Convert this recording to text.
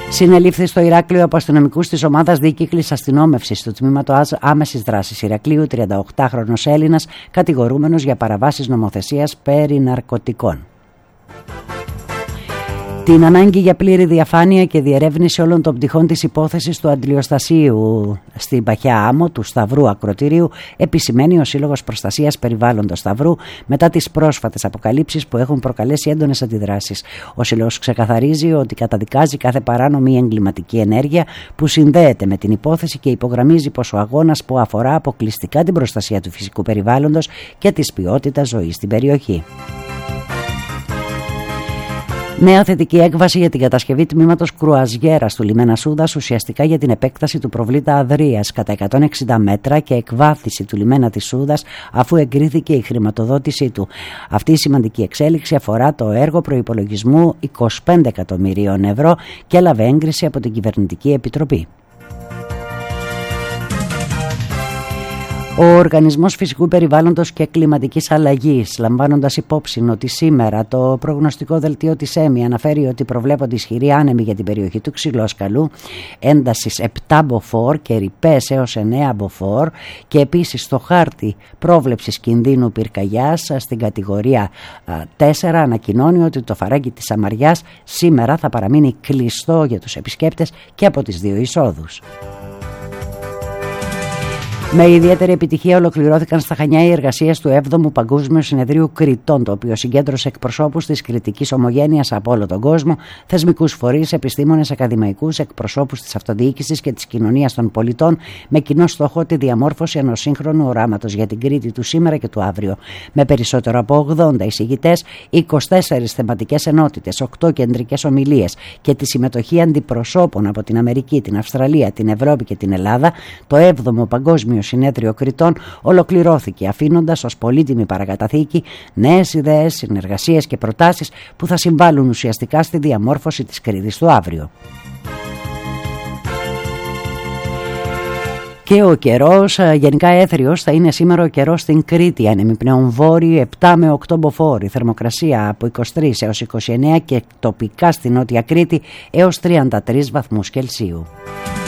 Συνελήφθη στο Ηράκλειο από αστυνομικούς της ομάδας δίκυκλης αστυνόμευσης του τμήματος άμεσης δράσης Ηρακλείου 38χρονος Έλληνας, κατηγορούμενος για παραβάσεις νομοθεσίας περί ναρκωτικών. Την ανάγκη για πλήρη διαφάνεια και διερεύνηση όλων των πτυχών της υπόθεσης του αντλιοστασίου στην Παχιά Άμμο του Σταυρού Ακροτηρίου επισημαίνει ο Σύλλογος Προστασίας Περιβάλλοντος Σταυρού μετά τις πρόσφατες αποκαλύψεις που έχουν προκαλέσει έντονες αντιδράσεις. Ο Σύλλογος ξεκαθαρίζει ότι καταδικάζει κάθε παράνομη εγκληματική ενέργεια που συνδέεται με την υπόθεση και υπογραμμίζει πως ο αγώνας που αφορά αποκλειστικά την προστασία του φυσικού περιβάλλοντος και της ποιότητας ζωής στην περιοχή. Νέα θετική έκβαση για την κατασκευή τμήματος κρουαζιέρας του λιμένα Σούδας, ουσιαστικά για την επέκταση του προβλήτα Αδρίας κατά 160 μέτρα και εκβάθηση του λιμένα της Σούδας, αφού εγκρίθηκε η χρηματοδότησή του. Αυτή η σημαντική εξέλιξη αφορά το έργο προϋπολογισμού 25 εκατομμυρίων ευρώ και έλαβε έγκριση από την Κυβερνητική Επιτροπή. Ο Οργανισμός Φυσικού Περιβάλλοντος και Κλιματικής Αλλαγής, λαμβάνοντας υπόψη ότι σήμερα το προγνωστικό δελτίο της ΕΜΗ αναφέρει ότι προβλέπονται ισχυροί άνεμοι για την περιοχή του Ξυλόσκαλου, έντασης 7 μποφόρ και ρηπές έως 9 μποφόρ, και επίσης στο χάρτη πρόβλεψης κινδύνου πυρκαγιάς στην κατηγορία 4 ανακοινώνει ότι το φαράγγι της Σαμαριάς σήμερα θα παραμείνει κλειστό για τους επισκέπτες και από τις δύο εισόδους. Με ιδιαίτερη επιτυχία ολοκληρώθηκαν στα Χανιά οι εργασίες του 7ου Παγκόσμιου Συνεδρίου Κριτών, το οποίο συγκέντρωσε εκπροσώπους της κριτικής ομογένειας από όλο τον κόσμο, θεσμικούς φορείς, επιστήμονες, ακαδημαϊκούς, εκπροσώπους της αυτοδιοίκησης και της κοινωνίας των πολιτών, με κοινό στόχο τη διαμόρφωση ενός σύγχρονου οράματος για την Κρήτη του σήμερα και του αύριο. Με περισσότερο από 80 εισηγητές, 24 θεματικές ενότητες, 8 κεντρικές ομιλίες και τη συμμετοχή αντιπροσώπων από την Αμερική, την Αυστραλία, την Ευρώπη και την Ελλάδα, το 7ο Παγκόσμιο Συνέδριο Κριτών ολοκληρώθηκε, αφήνοντας ως πολύτιμη παρακαταθήκη νέες ιδέες, συνεργασίες και προτάσεις που θα συμβάλλουν ουσιαστικά στη διαμόρφωση της Κρήτης του αύριο. Και ο καιρός, γενικά έθριος, θα είναι σήμερα ο καιρός στην Κρήτη. Άνεμοι πλέον βόρειοι 7 με 8 μποφόρ. Θερμοκρασία από 23 έως 29 και τοπικά στην Νότια Κρήτη έως 33 βαθμούς Κελσίου.